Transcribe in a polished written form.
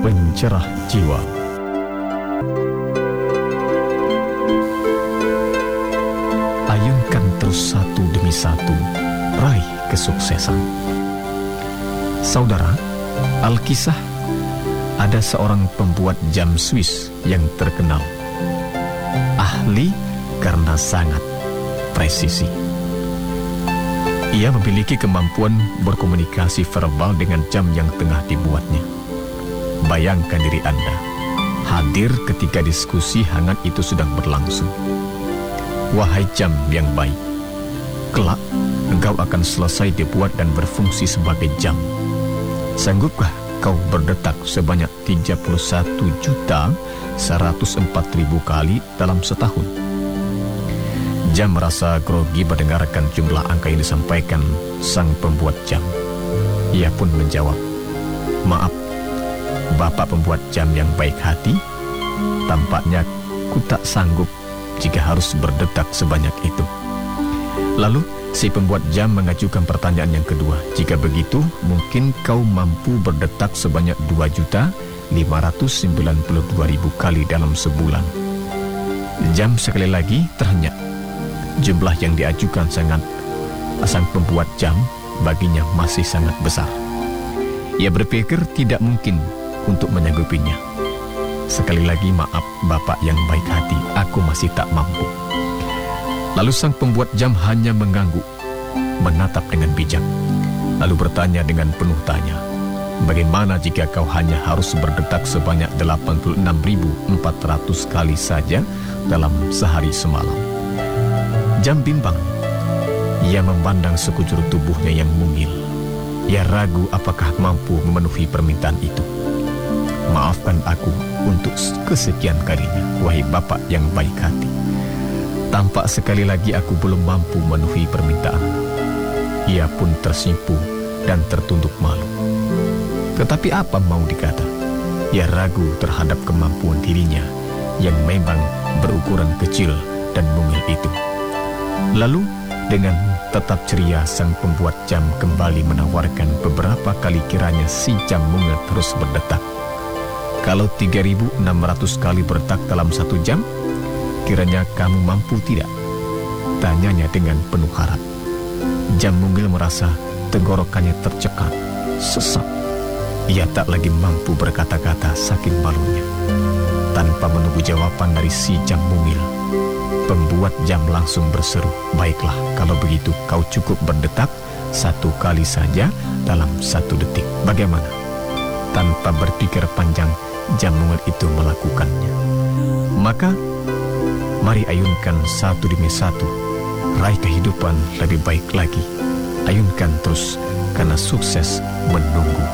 pencerah jiwa. Ayunkan terus satu demi satu, raih kesuksesan. Saudara, Alkisah, ada seorang pembuat jam Swiss yang terkenal. Ahli karena sangat presisi. Ia memiliki kemampuan berkomunikasi verbal dengan jam yang tengah dibuatnya. Bayangkan diri Anda, hadir ketika diskusi hangat itu sedang berlangsung. Wahai jam yang baik, kelak engkau akan selesai dibuat dan berfungsi sebagai jam. Sanggupkah kau berdetak sebanyak 31.104.000 kali dalam setahun? Jam merasa grogi mendengarkan jumlah angka yang disampaikan sang pembuat jam. Ia pun menjawab, "Maaf, Bapak pembuat jam yang baik hati, tampaknya ku tak sanggup jika harus berdetak sebanyak itu." Lalu si pembuat jam mengajukan pertanyaan yang kedua. "Jika begitu, mungkin kau mampu berdetak sebanyak 2.592.000 kali dalam sebulan?" Jam sekali lagi terhenyak. Jumlah yang diajukan sang pembuat jam baginya masih sangat besar. Ia berpikir tidak mungkin untuk menyanggupinya. "Sekali lagi, maaf Bapak yang baik hati, aku masih tak mampu." Lalu sang pembuat jam hanya mengangguk, menatap dengan bijak, lalu bertanya dengan penuh tanya, "Bagaimana jika kau hanya harus berdetak sebanyak 86.400 kali saja dalam sehari semalam?" Jam bimbang. Ia memandang sekujur tubuhnya yang mungil. Ia ragu apakah mampu memenuhi permintaan itu. "Maafkan aku untuk kesekian kalinya, wahai Bapak yang baik hati. Tampak sekali lagi aku belum mampu memenuhi permintaan." Ia pun tersipu dan tertunduk malu. Tetapi apa mau dikata? Ia ragu terhadap kemampuan dirinya yang memang berukuran kecil dan mungil itu. Lalu dengan tetap ceria sang pembuat jam kembali menawarkan beberapa kali kiranya si jam mungil terus berdetak. "Kalau 3.600 kali berdetak dalam satu jam, kiranya kamu mampu tidak?" tanyanya dengan penuh harap. Jam mungil merasa tenggorokannya tercekat, sesak. Ia tak lagi mampu berkata-kata saking malunya. Tanpa menunggu jawaban dari si jam mungil, pembuat jam langsung berseru, "Baiklah, kalau begitu kau cukup berdetak satu kali saja dalam 1 detik. Bagaimana?" Tanpa berpikir panjang, jam mungil itu melakukannya. Maka, mari ayunkan satu demi satu, raih kehidupan lebih baik lagi. Ayunkan terus, karena sukses menunggu.